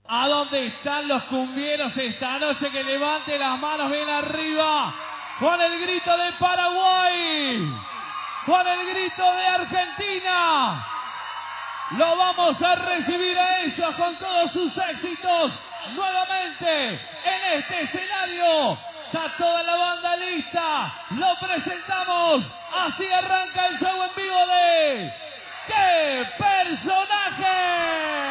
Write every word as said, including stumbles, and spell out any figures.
¿A dónde están los cumbieros esta noche? Que levante las manos bien arriba. Con el grito de Paraguay. Con el grito de Argentina. Lo vamos a recibir a ellos con todos sus éxitos. Nuevamente en este escenario. Está toda la banda lista. Lo presentamos. Así arranca el show en vivo de... ¡Qué personaje!